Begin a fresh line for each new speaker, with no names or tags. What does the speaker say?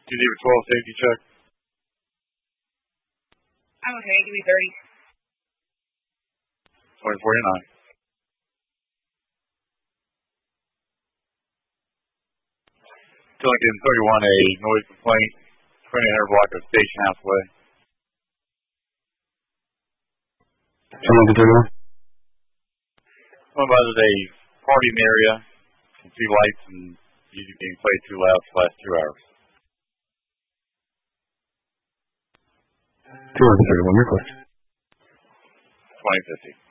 you leave a 12 safety check?
I'm okay. Give me 30.
2049. Killington 31, a noise complaint. 20 block of Station House Way.
Killington 31.
One by there's a party in the area. Can see lights and music being played too loud for the last 2 hours.
231, request.
2050.